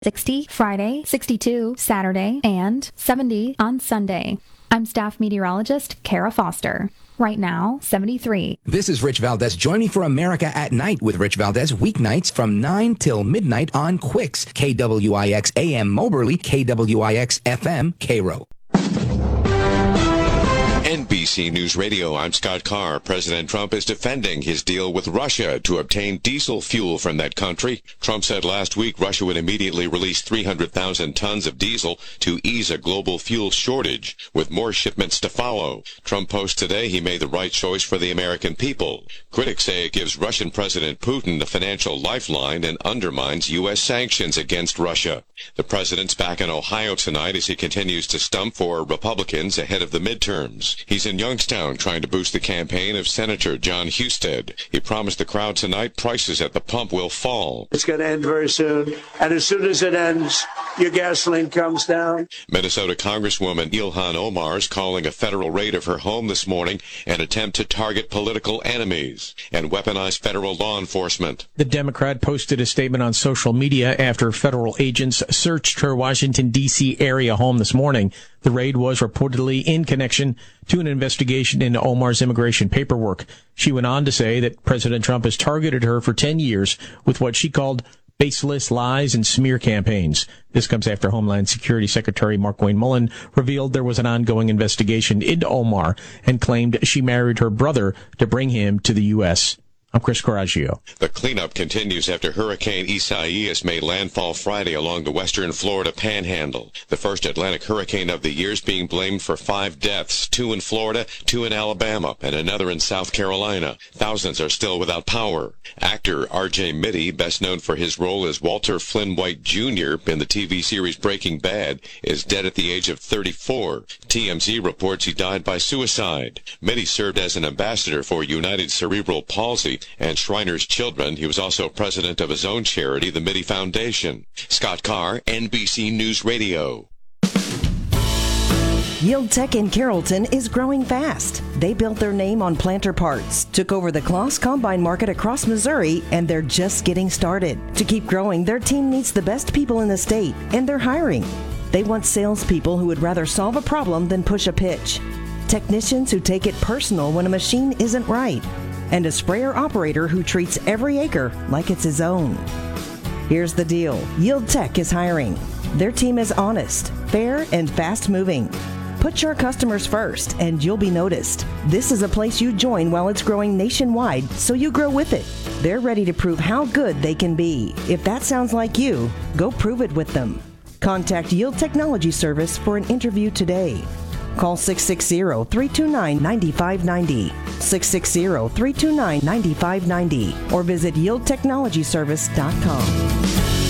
60 Friday, 62 Saturday, and 70 on Sunday. I'm staff meteorologist Kara Foster. Right now, 73. This is Rich Valdez. Join me for America at Night with Rich Valdez weeknights from 9 till midnight on Quicks, KWIX AM Moberly, KWIX FM Cairo. NBC News Radio, I'm Scott Carr. President Trump is defending his deal with Russia to obtain diesel fuel from that country. Trump said last week Russia would immediately release 300,000 tons of diesel to ease a global fuel shortage, with more shipments to follow. Trump posts today he made the right choice for the American people. Critics say it gives Russian President Putin a financial lifeline and undermines U.S. sanctions against Russia. The president's back in Ohio tonight as he continues to stump for Republicans ahead of the midterms. He's in Youngstown trying to boost the campaign of Senator John Husted. He promised the crowd tonight prices at the pump will fall. It's going to end very soon, and as soon as it ends, your gasoline comes down. Minnesota Congresswoman Ilhan Omar is calling a federal raid of her home this morning an attempt to target political enemies and weaponize federal law enforcement. The Democrat posted a statement on social media after federal agents searched her Washington, D.C. area home this morning. The raid was reportedly in connection to an investigation into Omar's immigration paperwork. She went on to say that President Trump has targeted her for 10 years with what she called baseless lies and smear campaigns. This comes after Homeland Security Secretary Markwayne Mullin revealed there was an ongoing investigation into Omar and claimed she married her brother to bring him to the U.S. I'm Chris Coraggio. The cleanup continues after Hurricane Isaias made landfall Friday along the western Florida panhandle. The first Atlantic hurricane of the year is being blamed for 5 deaths, 2 in Florida, 2 in Alabama, and another in South Carolina. Thousands are still without power. Actor R.J. Mitty, best known for his role as Walter Flynn White Jr. in the TV series Breaking Bad, is dead at the age of 34. TMZ reports he died by suicide. Mitty served as an ambassador for United Cerebral Palsy and Shriners Children. He was also president of his own charity, the Mitty Foundation. Scott Carr, NBC News Radio. Yield Tech in Carrollton is growing fast. They built their name on planter parts, took over the Kloss Combine market across Missouri, and they're just getting started. To keep growing, their team needs the best people in the state, and they're hiring. They want salespeople who would rather solve a problem than push a pitch. Technicians who take it personal when a machine isn't right. And a sprayer operator who treats every acre like it's his own. Here's the deal. Yield Tech is hiring. Their team is honest, fair, and fast-moving. Put your customers first, and you'll be noticed. This is a place you join while it's growing nationwide, so you grow with it. They're ready to prove how good they can be. If that sounds like you, go prove it with them. Contact Yield Technology Service for an interview today. Call 660-329-9590, 660-329-9590, or visit yieldtechnologyservice.com.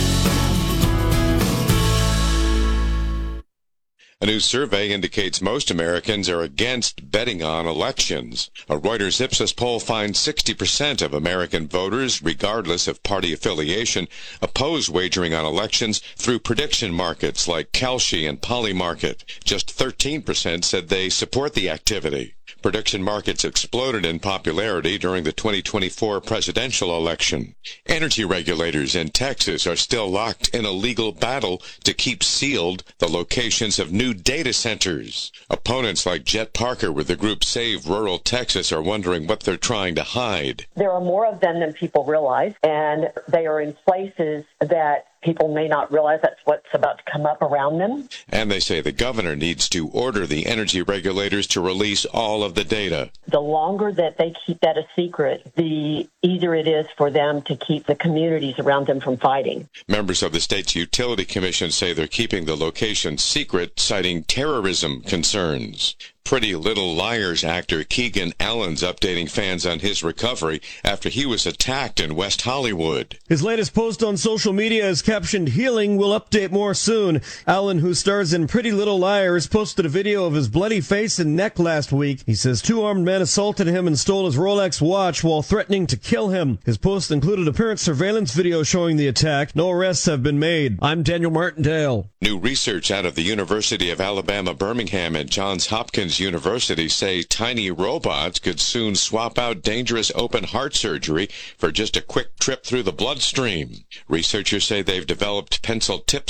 A new survey indicates most Americans are against betting on elections. A Reuters Ipsos poll finds 60% of American voters, regardless of party affiliation, oppose wagering on elections through prediction markets like Kalshi and Polymarket. Just 13% said they support the activity. Prediction markets exploded in popularity during the 2024 presidential election. Energy regulators in Texas are still locked in a legal battle to keep sealed the locations of new data centers. Opponents like Jet Parker with the group Save Rural Texas are wondering what they're trying to hide. There are more of them than people realize, and they are in places that people may not realize that's what's about to come up around them. And they say the governor needs to order the energy regulators to release all of the data. The longer that they keep that a secret, the easier it is for them to keep the communities around them from fighting. Members of the state's utility commission say they're keeping the location secret, citing terrorism concerns. Pretty Little Liars actor Keegan Allen's updating fans on his recovery after he was attacked in West Hollywood. His latest post on social media is captioned, "Healing, will update more soon." Allen, who stars in Pretty Little Liars, posted a video of his bloody face and neck last week. He says 2 armed men assaulted him and stole his Rolex watch while threatening to kill him. His post included a parent surveillance video showing the attack. No arrests have been made. I'm Daniel Martindale. New research out of the University of Alabama, Birmingham and Johns Hopkins Hopkins University say tiny robots could soon swap out dangerous open heart surgery for just a quick trip through the bloodstream. Researchers say they've developed pencil tip